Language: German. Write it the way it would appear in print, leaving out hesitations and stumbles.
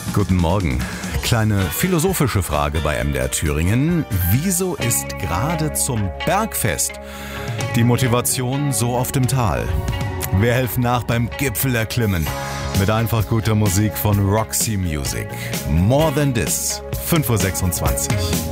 Guten Morgen. Kleine philosophische Frage bei MDR Thüringen. Wieso ist gerade zum Bergfest die Motivation so oft im Tal? Wir helfen nach beim Gipfel erklimmen. Mit einfach guter Musik von Roxy Music. More Than This, 5.26 Uhr.